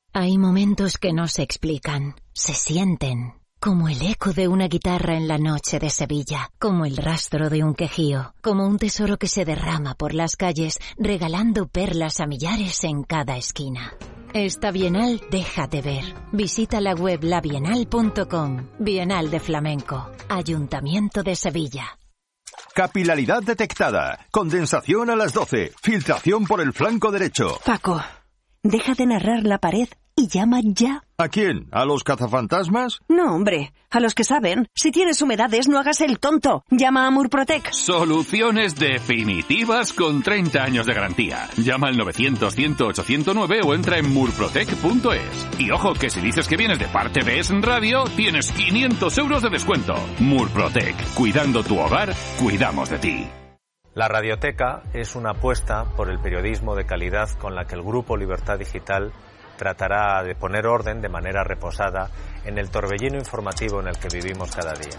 Hay momentos que no se explican, se sienten, como el eco de una guitarra en la noche de Sevilla, como el rastro de un quejío, como un tesoro que se derrama por las calles, regalando perlas a millares en cada esquina. Esta Bienal déjate ver. Visita la web labienal.com. Bienal de Flamenco. Ayuntamiento de Sevilla. Capilaridad detectada. Condensación a las 12. Filtración por el flanco derecho. Paco, deja de narrar la pared y llama ya. ¿A quién? ¿A los cazafantasmas? No, hombre, a los que saben. Si tienes humedades, no hagas el tonto. Llama a Murprotec. Soluciones definitivas con 30 años de garantía. Llama al 900-100-809 o entra en murprotec.es. Y ojo, que si dices que vienes de parte de Es Radio, tienes 500 euros de descuento. Murprotec. Cuidando tu hogar, cuidamos de ti. La Radioteca es una apuesta por el periodismo de calidad con la que el Grupo Libertad Digital tratará de poner orden de manera reposada en el torbellino informativo en el que vivimos cada día.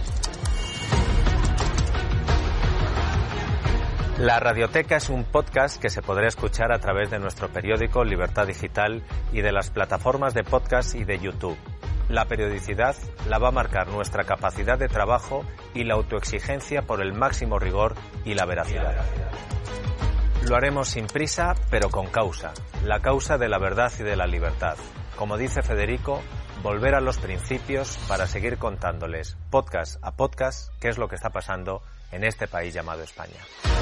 La Radioteca es un podcast que se podrá escuchar a través de nuestro periódico Libertad Digital y de las plataformas de podcast y de YouTube. La periodicidad la va a marcar nuestra capacidad de trabajo y la autoexigencia por el máximo rigor y la veracidad. Lo haremos sin prisa, pero con causa. La causa de la verdad y de la libertad. Como dice Federico, volver a los principios para seguir contándoles, podcast a podcast, qué es lo que está pasando en este país llamado España.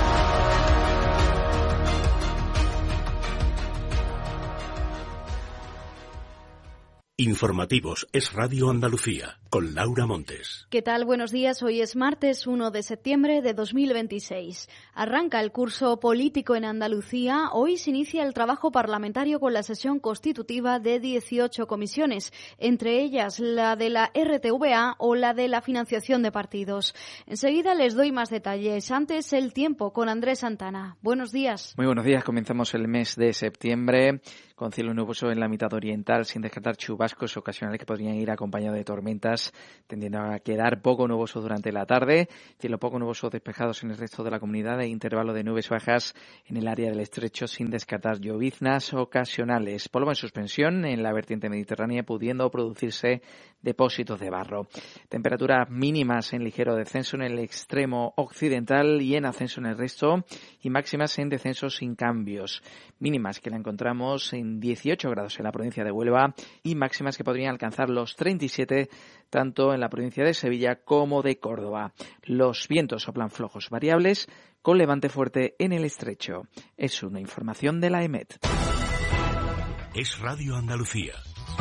Informativos Es Radio Andalucía, con Laura Montes. ¿Qué tal? Buenos días. Hoy es martes 1 de septiembre de 2026. Arranca el curso político en Andalucía. Hoy se inicia el trabajo parlamentario con la sesión constitutiva de 18 comisiones, entre ellas la de la RTVA o la de la financiación de partidos. Enseguida les doy más detalles. Antes, el tiempo con Andrés Santana. Buenos días. Muy buenos días. Comenzamos el mes de septiembre con cielo nuboso en la mitad oriental, sin descartar chubascos ocasionales que podrían ir acompañados de tormentas, tendiendo a quedar poco nuboso durante la tarde. Cielo poco nuboso despejados en el resto de la comunidad e intervalo de nubes bajas en el área del estrecho, sin descartar lloviznas ocasionales. Polvo en suspensión en la vertiente mediterránea, pudiendo producirse depósitos de barro. Temperaturas mínimas en ligero descenso en el extremo occidental y en ascenso en el resto, y máximas en descenso sin cambios. Mínimas que la encontramos en 18 grados en la provincia de Huelva y máximas que podrían alcanzar los 37 tanto en la provincia de Sevilla como de Córdoba. Los vientos soplan flojos variables con levante fuerte en el estrecho. Es una información de la EMET. Es Radio Andalucía.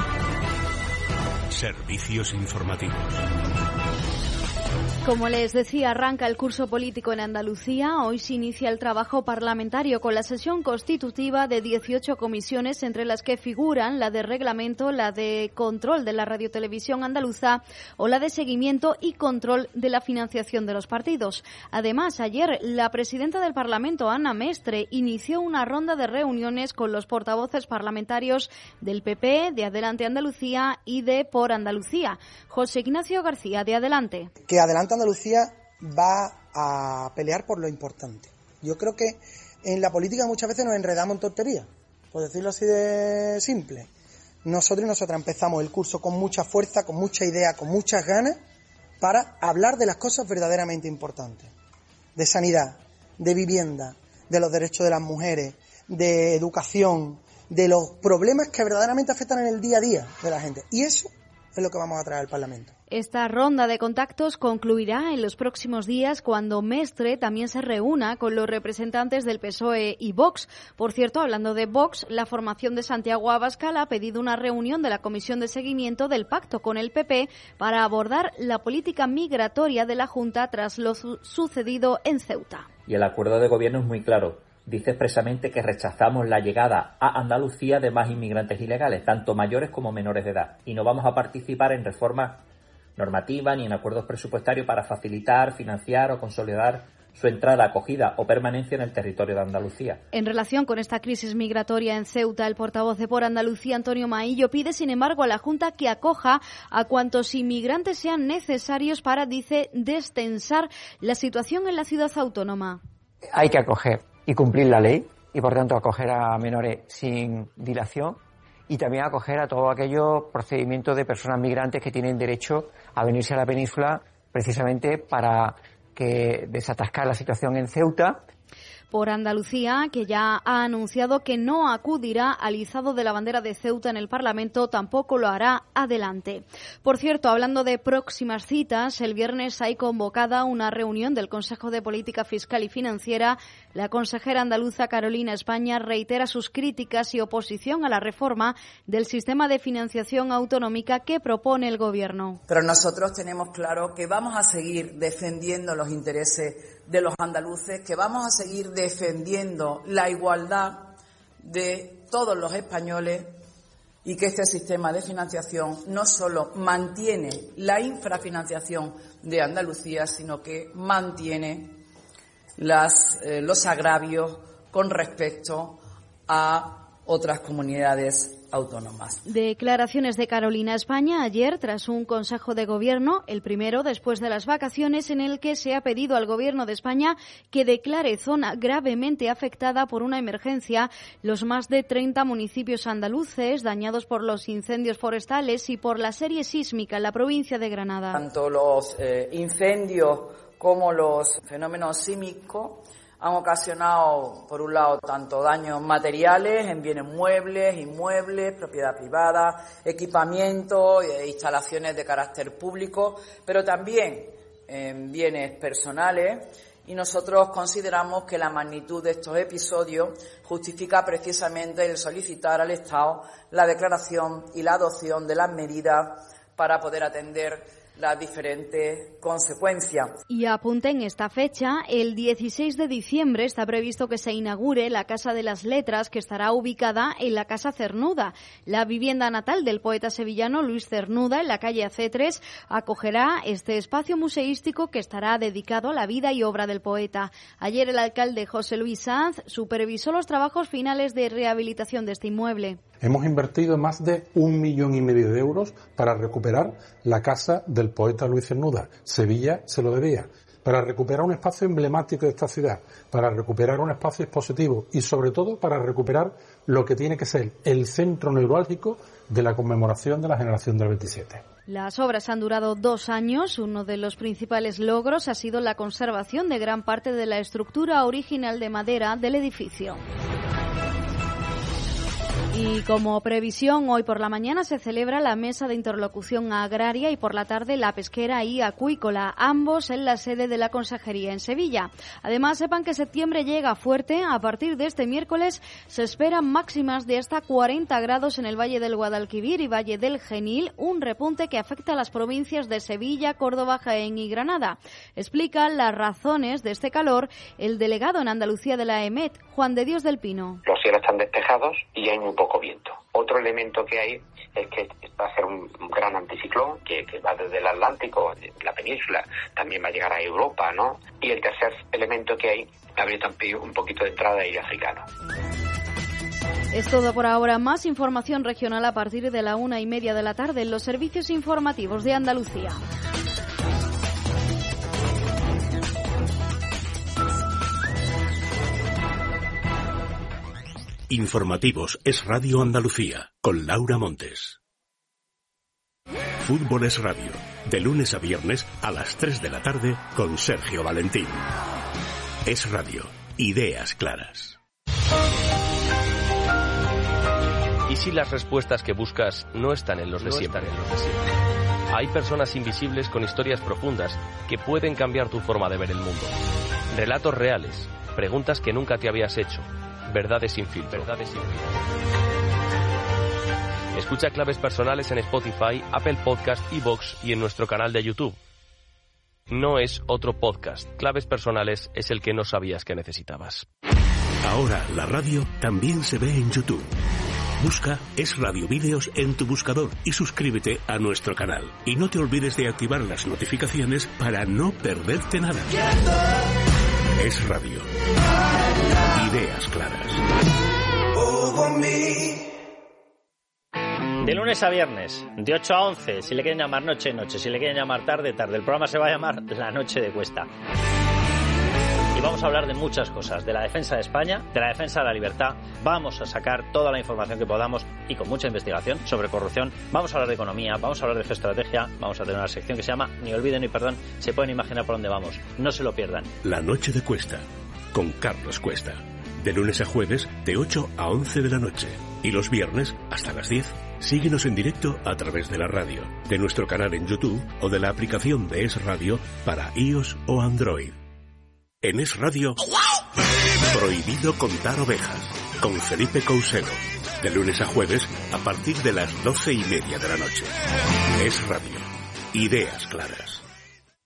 Servicios informativos. Como les decía, arranca el curso político en Andalucía. Hoy se inicia el trabajo parlamentario con la sesión constitutiva de 18 comisiones, entre las que figuran la de reglamento, la de control de la radiotelevisión andaluza o la de seguimiento y control de la financiación de los partidos. Además, ayer la presidenta del Parlamento, Ana Mestre, inició una ronda de reuniones con los portavoces parlamentarios del PP, de Adelante Andalucía y de Por Andalucía. José Ignacio García, de Adelante. Que Adelante Andalucía va a pelear por lo importante. Yo creo que en la política muchas veces nos enredamos en tonterías, por decirlo así de simple. Nosotros y nosotras empezamos el curso con mucha fuerza, con mucha idea, con muchas ganas, para hablar de las cosas verdaderamente importantes. De sanidad, de vivienda, de los derechos de las mujeres, de educación, de los problemas que verdaderamente afectan en el día a día de la gente. Y eso es lo que vamos a traer al Parlamento. Esta ronda de contactos concluirá en los próximos días cuando Mestre también se reúna con los representantes del PSOE y Vox. Por cierto, hablando de Vox, la formación de Santiago Abascal ha pedido una reunión de la Comisión de Seguimiento del Pacto con el PP para abordar la política migratoria de la Junta tras lo sucedido en Ceuta. Y el acuerdo de gobierno es muy claro. Dice expresamente que rechazamos la llegada a Andalucía de más inmigrantes ilegales, tanto mayores como menores de edad, y no vamos a participar en reformas normativas ni en acuerdos presupuestarios para facilitar, financiar o consolidar su entrada, acogida o permanencia en el territorio de Andalucía. En relación con esta crisis migratoria en Ceuta, el portavoz de Por Andalucía, Antonio Maillo, pide, sin embargo, a la Junta que acoja a cuantos inmigrantes sean necesarios para, dice, destensar la situación en la ciudad autónoma. Hay que acoger y cumplir la ley y, por tanto, acoger a menores sin dilación y también acoger a todos aquellos procedimientos de personas migrantes que tienen derecho a venirse a la península precisamente para desatascar la situación en Ceuta. Por Andalucía, que ya ha anunciado que no acudirá al izado de la bandera de Ceuta en el Parlamento, tampoco lo hará adelante. Por cierto, hablando de próximas citas, el viernes hay convocada una reunión del Consejo de Política Fiscal y Financiera. La consejera andaluza Carolina España reitera sus críticas y oposición a la reforma del sistema de financiación autonómica que propone el Gobierno. Pero nosotros tenemos claro que vamos a seguir defendiendo los intereses de los andaluces, que vamos a seguir defendiendo la igualdad de todos los españoles y que este sistema de financiación no solo mantiene la infrafinanciación de Andalucía, sino que mantiene los agravios con respecto a otras comunidades autónomas. Declaraciones de Carolina España ayer tras un Consejo de Gobierno, el primero después de las vacaciones, en el que se ha pedido al Gobierno de España que declare zona gravemente afectada por una emergencia los más de 30 municipios andaluces dañados por los incendios forestales y por la serie sísmica en la provincia de Granada. Tanto los incendios como los fenómenos sísmicos han ocasionado, por un lado, tanto daños materiales en bienes muebles, inmuebles, propiedad privada, equipamiento e instalaciones de carácter público, pero también en bienes personales. Y nosotros consideramos que la magnitud de estos episodios justifica precisamente el solicitar al Estado la declaración y la adopción de las medidas para poder atender las diferentes consecuencias. Y apunte en esta fecha, el 16 de diciembre está previsto que se inaugure la Casa de las Letras, que estará ubicada en la Casa Cernuda. La vivienda natal del poeta sevillano Luis Cernuda, en la calle AC3, acogerá este espacio museístico que estará dedicado a la vida y obra del poeta. Ayer el alcalde José Luis Sanz supervisó los trabajos finales de rehabilitación de este inmueble. Hemos invertido más de 1,5 millones de euros para recuperar la casa del poeta Luis Cernuda. Sevilla se lo debía. Para recuperar un espacio emblemático de esta ciudad, para recuperar un espacio expositivo y sobre todo para recuperar lo que tiene que ser el centro neurálgico de la conmemoración de la generación del 27. Las obras han durado 2 años. Uno de los principales logros ha sido la conservación de gran parte de la estructura original de madera del edificio. Y como previsión, hoy por la mañana se celebra la Mesa de Interlocución Agraria y por la tarde la pesquera y acuícola, ambos en la sede de la Consejería en Sevilla. Además, sepan que septiembre llega fuerte. A partir de este miércoles se esperan máximas de hasta 40 grados en el Valle del Guadalquivir y Valle del Genil, un repunte que afecta a las provincias de Sevilla, Córdoba, Jaén y Granada. Explica las razones de este calor el delegado en Andalucía de la EMET, Juan de Dios del Pino. Los cielos están despejados y hay muy poco viento. Otro elemento que hay es que va a ser un gran anticiclón que va desde el Atlántico, la península, también va a llegar a Europa, ¿no? Y el tercer elemento que hay, habría también un poquito de entrada de aire africano. Es todo por ahora. Más información regional a partir de la 1:30 de la tarde en los servicios informativos de Andalucía. Informativos Es Radio Andalucía, con Laura Montes. Fútbol es Radio, de lunes a viernes a las 3 de la tarde con Sergio Valentín. Es Radio, ideas claras. ¿Y si las respuestas que buscas no están en los de siempre? Hay personas invisibles con historias profundas que pueden cambiar tu forma de ver el mundo. Relatos reales, preguntas que nunca te habías hecho. Verdades sin filtro. Escucha Claves Personales en Spotify, Apple Podcast, iVoox y en nuestro canal de YouTube. No es otro podcast. Claves Personales es el que no sabías que necesitabas. Ahora la radio también se ve en YouTube. Busca Es Radio Vídeos en tu buscador y suscríbete a nuestro canal. Y no te olvides de activar las notificaciones para no perderte nada. Es Radio. Ideas claras. De lunes a viernes, de 8 a 11, si le quieren llamar noche, noche, si le quieren llamar tarde, tarde. El programa se va a llamar La Noche de Cuesta. Y vamos a hablar de muchas cosas, de la defensa de España, de la defensa de la libertad. Vamos a sacar toda la información que podamos y con mucha investigación sobre corrupción. Vamos a hablar de economía, vamos a hablar de geoestrategia, vamos a tener una sección que se llama Ni olviden ni perdón. Se pueden imaginar por dónde vamos, no se lo pierdan. La noche de Cuesta, con Carlos Cuesta. De lunes a jueves, de 8 a 11 de la noche. Y los viernes, hasta las 10. Síguenos en directo a través de la radio, de nuestro canal en YouTube o de la aplicación de Es Radio para iOS o Android. En Es Radio, prohibido contar ovejas, con Felipe Coucedo. De lunes a jueves, a partir de las 12:30 de la noche. Es Radio. Ideas claras.